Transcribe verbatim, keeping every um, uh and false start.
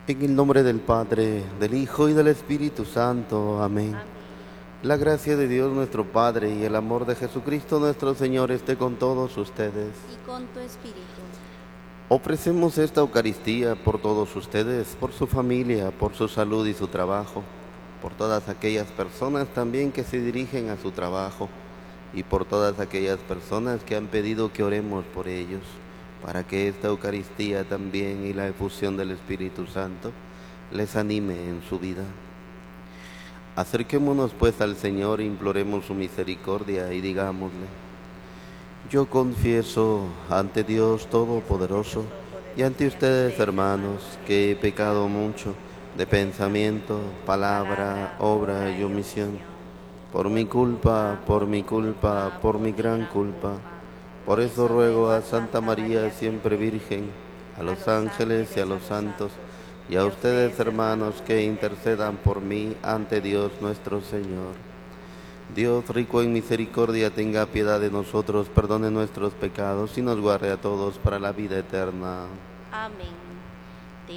En el nombre del Padre, del Hijo y del Espíritu Santo. Amén. Amén. La gracia de Dios nuestro Padre y el amor de Jesucristo nuestro Señor esté con todos ustedes. Y con tu espíritu. Ofrecemos esta Eucaristía por todos ustedes, por su familia, por su salud y su trabajo, por todas aquellas personas también que se dirigen a su trabajo y por todas aquellas personas que han pedido que oremos por ellos, para que esta Eucaristía también y la efusión del Espíritu Santo les anime en su vida. Acerquémonos pues al Señor e imploremos su misericordia y digámosle: yo confieso ante Dios Todopoderoso y ante ustedes, hermanos, que he pecado mucho de pensamiento, palabra, obra y omisión, por mi culpa, por mi culpa, por mi gran culpa. Por eso ruego a Santa María, siempre Virgen, a los ángeles y a los santos, y a ustedes, hermanos, que intercedan por mí ante Dios nuestro Señor. Dios, rico en misericordia, tenga piedad de nosotros, perdone nuestros pecados y nos guarde a todos para la vida eterna. Amén.